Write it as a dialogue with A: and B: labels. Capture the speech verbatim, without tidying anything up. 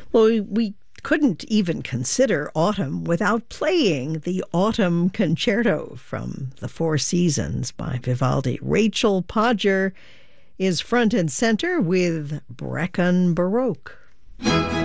A: Well, we, we couldn't even consider autumn without playing the Autumn Concerto from The Four Seasons by Vivaldi. Rachel Podger is front and center with Brecon Baroque.